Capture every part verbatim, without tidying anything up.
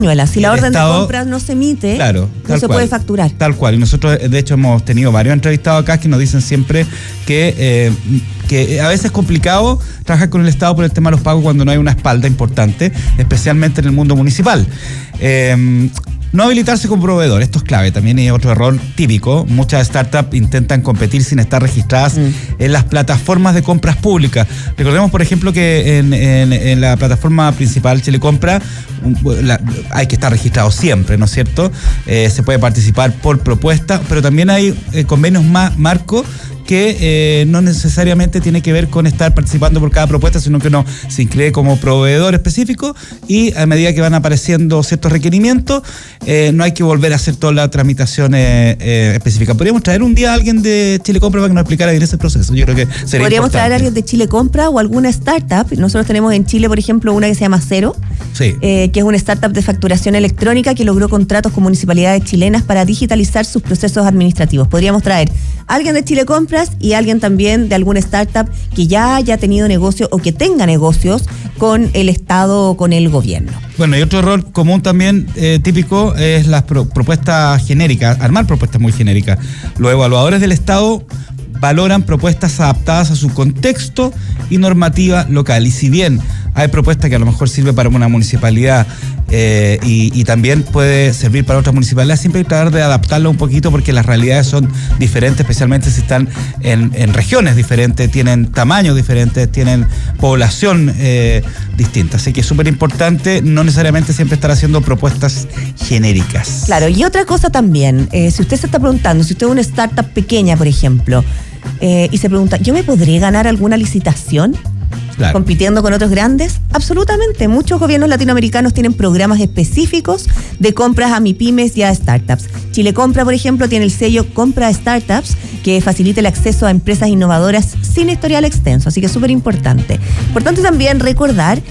Si la orden Estado, de compras no se emite, claro, no se cual, puede facturar. Tal cual. Y nosotros, de hecho, hemos tenido varios entrevistados acá que nos dicen siempre que, eh, que a veces es complicado trabajar con el Estado por el tema de los pagos cuando no hay una espalda importante, especialmente en el mundo municipal. Eh, No habilitarse como proveedor, esto es clave, también hay otro error típico. Muchas startups intentan competir sin estar registradas mm. en las plataformas de compras públicas. Recordemos, por ejemplo, que en, en, en la plataforma principal Chile Compra la, hay que estar registrado siempre, ¿no es cierto? Eh, se puede participar por propuesta, pero también hay eh, convenios más marcos que eh, no necesariamente tiene que ver con estar participando por cada propuesta, sino que uno se inscribe como proveedor específico y a medida que van apareciendo ciertos requerimientos, eh, no hay que volver a hacer toda la tramitación eh, eh, específica. Podríamos traer un día a alguien de Chile Compra para que nos explicara bien ese proceso. Yo creo que sería Podríamos importante. traer a alguien de Chile Compra o alguna startup. Nosotros tenemos en Chile, por ejemplo, una que se llama Cero, sí. eh, que es una startup de facturación electrónica que logró contratos con municipalidades chilenas para digitalizar sus procesos administrativos. Podríamos traer a alguien de Chile Compras y alguien también de alguna startup que ya haya tenido negocio o que tenga negocios con el Estado o con el gobierno. Bueno, y otro error común también eh, típico es las pro- propuestas genéricas, armar propuestas muy genéricas. Los evaluadores del Estado valoran propuestas adaptadas a su contexto y normativa local. Y si bien hay propuestas que a lo mejor sirve para una municipalidad eh, y, y también puede servir para otras municipalidades, siempre hay que tratar de adaptarlo un poquito porque las realidades son diferentes, especialmente si están en, en regiones diferentes, tienen tamaños diferentes, tienen población eh, distinta. Así que es súper importante no necesariamente siempre estar haciendo propuestas genéricas. Claro, y otra cosa también, eh, si usted se está preguntando, si usted es una startup pequeña, por ejemplo, eh, y se pregunta, ¿yo me podré ganar alguna licitación? Claro. Compitiendo con otros grandes, absolutamente. Muchos gobiernos latinoamericanos tienen programas específicos de compras a MIPYMES y a startups. Chile Compra, por ejemplo, tiene el sello Compra a Startups, que facilita el acceso a empresas innovadoras sin historial extenso, así que es súper importante. Importante también recordar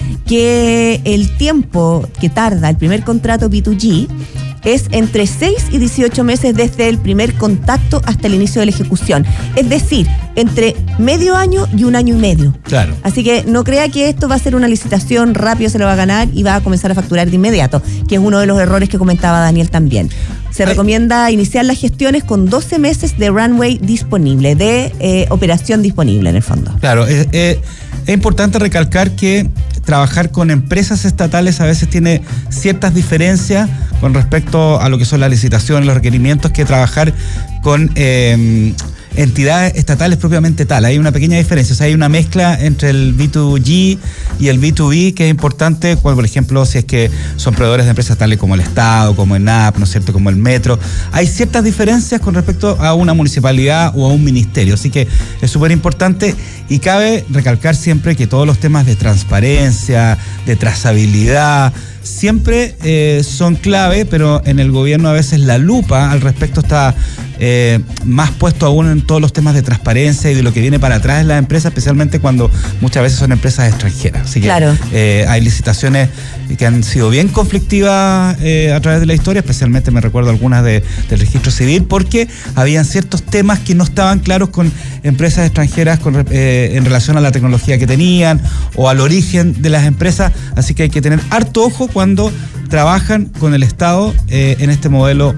que el tiempo que tarda el primer contrato B dos G es entre seis y dieciocho meses desde el primer contacto hasta el inicio de la ejecución. Es decir, entre medio año y un año y medio. Claro. Así que no crea que esto va a ser una licitación, rápido se lo va a ganar y va a comenzar a facturar de inmediato, que es uno de los errores que comentaba Daniel también. Se Ay. recomienda iniciar las gestiones con doce meses de runway disponible, de eh, operación disponible en el fondo. Claro, eh, eh, es importante recalcar que trabajar con empresas estatales a veces tiene ciertas diferencias con respecto a lo que son las licitaciones, los requerimientos, que trabajar con eh, entidades estatales propiamente tal. Hay una pequeña diferencia, o sea, hay una mezcla entre el B dos G y el B dos B que es importante, cuando, por ejemplo, si es que son proveedores de empresas tales como el Estado, como el N A P, ¿no es cierto?, como el Metro. Hay ciertas diferencias con respecto a una municipalidad o a un ministerio, así que es súper importante y cabe recalcar siempre que todos los temas de transparencia, de trazabilidad, siempre eh, son clave, pero en el gobierno a veces la lupa al respecto está eh, más puesto aún en todos los temas de transparencia y de lo que viene para atrás en las empresas, especialmente cuando muchas veces son empresas extranjeras. Así que claro. eh, hay licitaciones que han sido bien conflictivas eh, a través de la historia, especialmente me recuerdo algunas de, del registro civil, porque habían ciertos temas que no estaban claros con empresas extranjeras con, eh, en relación a la tecnología que tenían o al origen de las empresas, así que hay que tener harto ojo cuando trabajan con el Estado eh, en este modelo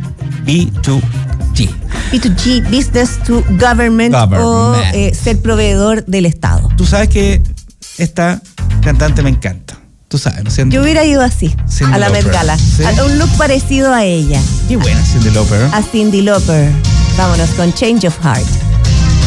B dos G. B dos G, Business to Government, government. o eh, ser proveedor del Estado. Tú sabes que esta cantante me encanta. Tú sabes, ¿no? Siendo, yo hubiera ido así, Cyndi a la Lauper. Met Gala. ¿Sí? A un look parecido a ella. Qué buena Cyndi Lauper. A Cyndi Lauper. Vámonos con Change of Heart.